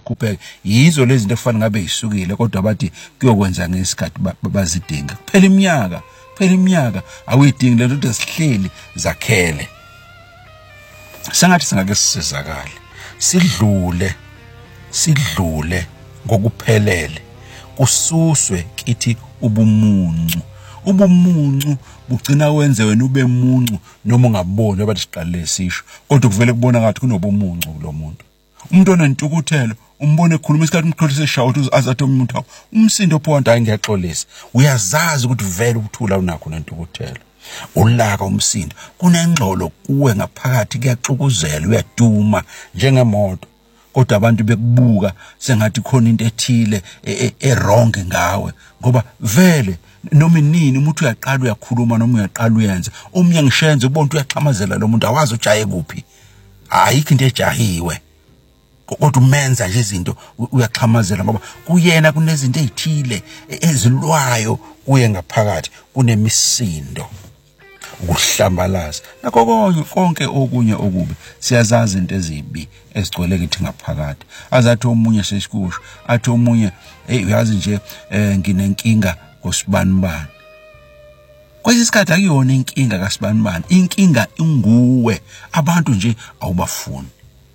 bakhupheke yizo lezi zinto ekufanele ngabe yisukile kodwa bathi kuyokwenza ngesikhathi bazidinga kuphela iminyaka awuyidingi lento ukuthi sihleli zakhele sengathi singake sisizakale sidlule ngokuphelele kususwe kithi ubumuncu bugcina wenze wena ube muncu noma ungaboni abathi siqale sisho kodwa kuvele kubona ngathi kunobumuncu kulo muntu umuntu onentukuthelo umbone ekhuluma isikhathi umkholise eshawuthi azathi umuntu umsindo phonto hayi ngiyaxolisa uyazazi ukuthi vele ukuthula unakho nentukuthelo ulaka umsindo kunengxolo kuwe ngaphakathi kuyaxukuzela uyaduma njengemoto kodwa abantu bekubuka sengathi khona into ethile wrong ngawe ngoba vele noma nini umuntu uyaqala uyakhuluma noma uyaqala uyenza umnye ngishenze ubonke uyaxhamazela lo muntu awazi ujaye kuphi ayikho into ejahiwe kodwa umenza nje izinto uyaxhamazela ngoba kuyena kunezinto ezithile ezilwayo kuye ngaphakathi kunemisindo ukuhlambalaza nakho konke okunye okubi siyazazi into ezibi ezigcwele kithi ngaphakathi azathi omunye sesikusho athi omunye uyazi nje nginenkinga ngosibanibani kwesi sikhathi akuyona inkinga kaSibanibani inkinga inguwe abantu nje awubafuni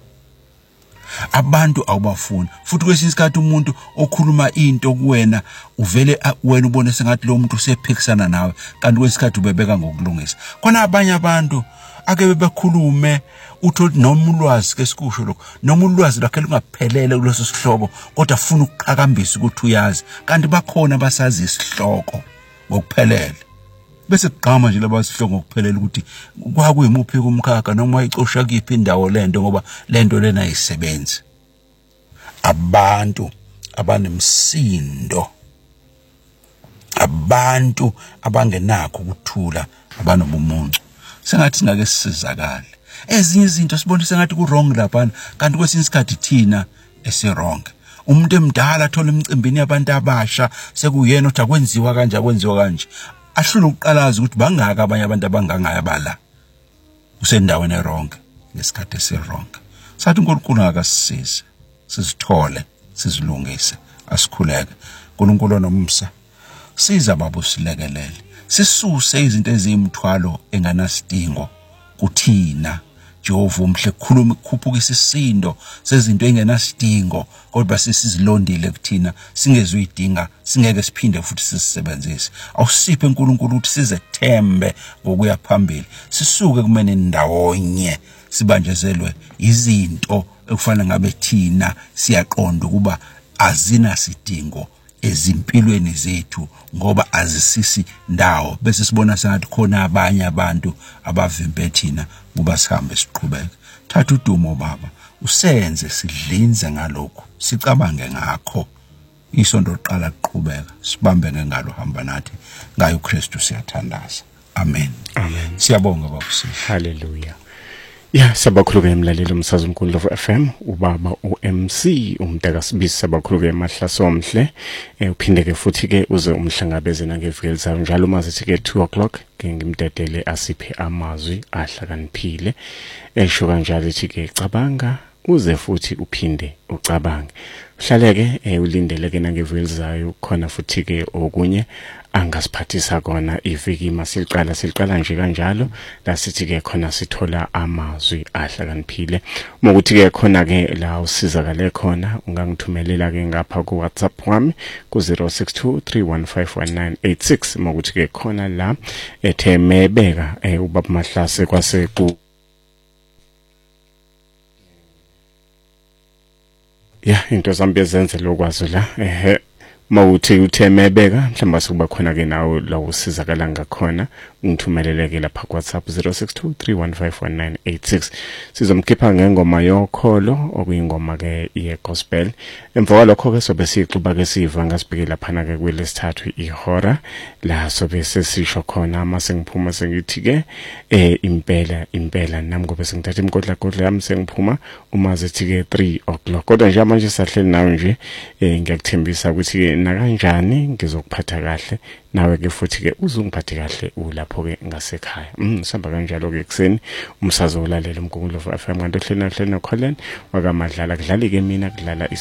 futhi kwesinye isikhathi umuntu okhuluma into kuwena uvele wena ubone sengathi lo muntu usephikisana nawe kanti kwesikhathi ubebeka ngokulungisa khona abanye abantu ake bebekhulume uthi noma ulwazi ke sikusho lokho noma ulwazi lakhe lungaphelele kuleso sihloko kodwa afuna ukuqhakambisa ukuthi uyazi kanti bakhona basazi isihloko ngokuphelele bese kuqhama nje laba sihloko ngokuphelele ukuthi kwakuyimuphi kumkhakha noma ayicosha kuyiphi indawo lento ngoba lento lena ayisebenzi abantu abanemsindo abantu abangenakho ukuthula abanobumuncu sengathi singake sisizakale ezinye izinto sibone sengathi ku wrong lapha kanti kwesinye isikhathi thina wrong umuntu emdala athola imicimbini yabantu abasha sekuyena uthi akwenziwa kanje ahlule ukuqalaza ukuthi bangaka abanye abantu abangangayabala usendaweni wrong ngesikhathi wrong sathi uNkulunkulu akasisize sizithole sizilungise asikhuleke uNkulunkulu onomsa siza baba silekelele sisuse izinto ezimthwalo enganasidingo kuthina Jehova umhle khuluma ukukhuphukisa isisindo sezinto engenasidingo kodwa sisizilondile kuthina singezuyidinga singeke siphinde futhi sisebenzise awusiphe uNkulunkulu ukuthi sizethembe ngokuya phambili sisuke kumene ndawonye sibanjezelwe izinto ekufanele ngabe thina siyaqonda ukuba azina sidingo ezimpilweni zethu ngoba azisisi ndawo bese sibona sengathi khona abanye abantu abavimbe thina kuba sihambe siqhubeka thatha udumo baba usenze sidlinze ngalokho sicabange ngakho isonto liqala liqhubeka sibambe ngalo hamba nathi ngayo uKristu siyathandaza amen siyabonga baba haleluya ya sabakhuluke emlalelo umsazi omkhulu of FM ubaba uMC umdaka sibisi sabakhuluke emahlaso omhle uphinde ke futhi ke uze umhlangabezena ngeviki zayo njalo mazithi ke 2:00 ngimdedele asiphe amazwi ahlakaniphile esho kanjalo ithi ke cabanga uze futhi uphinde ucabange uhlaleke ulindeleke nangeviki zayo khona futhi ke okunye angasiphathisa kona iviki masiliqala nje kanjalo la sithi ke khona sithola amazwi ahlakaniphile mokuthi ke khona ke la usizakale khona ungangithumelela ke ngapha ku WhatsApp wami ku 0623151986 mokuthi ke khona la ethemebeka ubaba Mahlase kwase ku ya into zambe ezenze lokwazi la mawuthi uthemebeka mhlamba sikuba khona ke nawo la usizakala ngakhona ungithumeleleke lapha ku WhatsApp 0623151986 sizomkhipha ngengoma yokholo okuyingoma ke ye gospel emva kwalokho ke sobe sixuba ke siva ngasibheke lapha ke kwelesithathu ihora la sobe sesisho khona masengiphuma sengithi ke impela nami ngobe sengithatha imkodla yami sengiphuma uma zithi ke 3:00 kodwa nje manje sahleli nawe nje ngiyakuthembisa ukuthi na kanjani ngizokuphatha kahle nawe ke futhi ke uzungiphathe kahle ulapho ke ngasekhaya sihamba kanjalo ke ekseni umsazo ulalela umgungulu of FM kanti hlena Colin wakaMadlala kudlali ke mina kudlala